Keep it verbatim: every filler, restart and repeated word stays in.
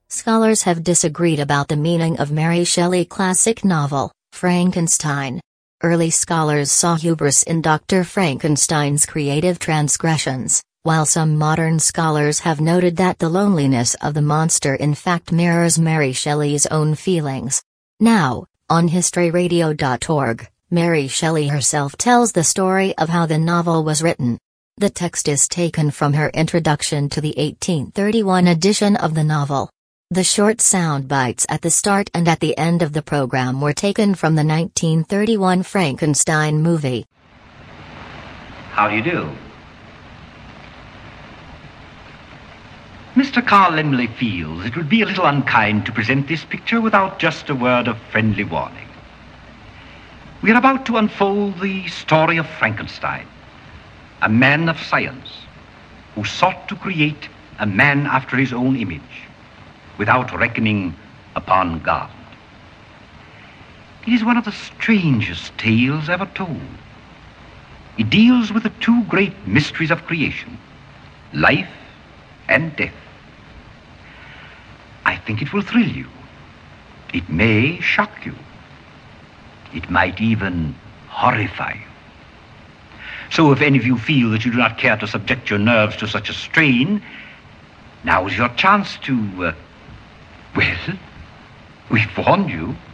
Scholars have disagreed about the meaning of Mary Shelley's classic novel, Frankenstein. Early scholars saw hubris in Doctor Frankenstein's creative transgressions, while some modern scholars have noted that the loneliness of the monster in fact mirrors Mary Shelley's own feelings. Now, on history radio dot org, Mary Shelley herself tells the story of how the novel was written. The text is taken from her introduction to the eighteen thirty-one edition of the novel. The short sound bites at the start and at the end of the program were taken from the nineteen thirty-one Frankenstein movie. How do you do? Mister Carl Laemmle feels it would be a little unkind to present this picture without just a word of friendly warning. We are about to unfold the story of Frankenstein, a man of science who sought to create a man after his own image, without reckoning upon God. It is one of the strangest tales ever told. It deals with the two great mysteries of creation, life and death. I think it will thrill you. It may shock you. It might even horrify you. So if any of you feel that you do not care to subject your nerves to such a strain, now is your chance to, uh, well, we've warned you.